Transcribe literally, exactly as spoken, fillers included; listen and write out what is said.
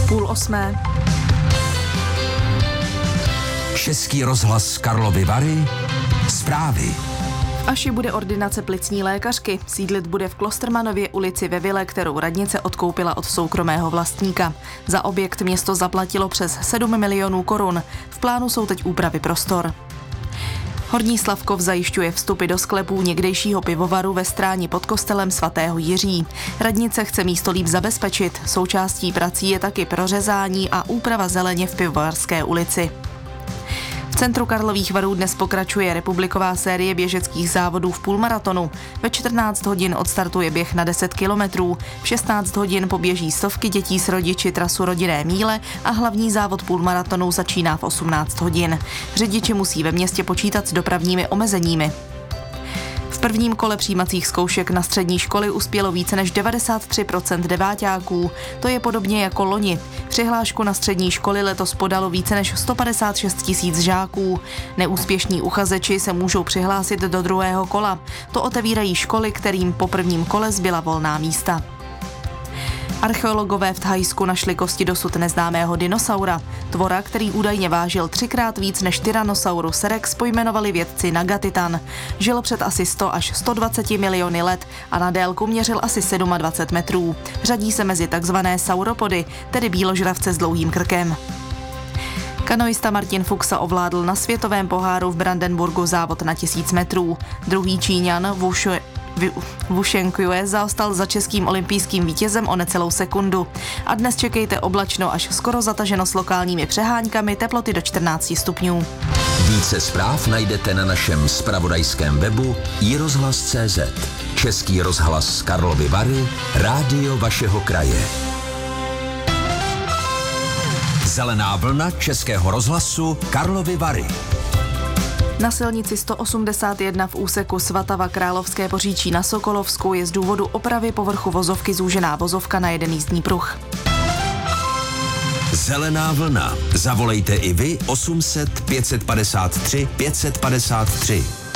Půl osmé. Český rozhlas Karlovy Vary. Zprávy. V Aši bude ordinace plicní lékařky. Sídlit bude v Klostermanově ulici ve vile, kterou radnice odkoupila od soukromého vlastníka. Za objekt město zaplatilo přes sedm milionů korun. V plánu jsou teď úpravy prostor. Horní Slavkov zajišťuje vstupy do sklepů někdejšího pivovaru ve Stráni pod kostelem svatého Jiří. Radnice chce místo líp zabezpečit. Součástí prací je taky prořezání a úprava zeleně v Pivovarské ulici. V centru Karlových Varů dnes pokračuje republiková série běžeckých závodů v půlmaratonu. Ve čtrnáct hodin odstartuje běh na deset kilometrů, v šestnáct hodin poběží stovky dětí s rodiči trasu rodinné míle a hlavní závod půlmaratonu začíná v osmnáct hodin. Řidiči musí ve městě počítat s dopravními omezeními. V prvním kole přijímacích zkoušek na střední školy uspělo více než devadesát tři procent deváťáků. To je podobně jako loni. Přihlášku na střední školy letos podalo více než sto padesát šest tisíc žáků. Neúspěšní uchazeči se můžou přihlásit do druhého kola. To otevírají školy, kterým po prvním kole zbyla volná místa. Archeologové v Thajsku našli kosti dosud neznámého dinosaura. Tvora, který údajně vážil třikrát víc než Tyrannosaurus rex, pojmenovali vědci Nagatitan. Žil před asi sto až sto dvacet miliony let a na délku měřil asi dvacet sedm metrů. Řadí se mezi takzvané sauropody, tedy bíložravce s dlouhým krkem. Kanoista Martin Fuxa ovládl na světovém poháru v Brandenburgu závod na tisíc metrů. Druhý Číňan Wushu Wu Shenkue zaostal za českým olympijským vítězem o necelou sekundu. A dnes čekejte oblačno až skoro zataženo s lokálními přeháňkami, teploty do čtrnáct stupňů. Více zpráv najdete na našem zpravodajském webu i rozhlas tečka cé zet. Český rozhlas Karlovy Vary, rádio vašeho kraje. Zelená vlna Českého rozhlasu Karlovy Vary. Na silnici sto osmdesát jedna v úseku Svatava Královské Poříčí na Sokolovsku je z důvodu opravy povrchu vozovky zúžená vozovka na jeden jízdní pruh. Zelená vlna. Zavolejte i vy osm set pět set padesát tři pět set padesát tři.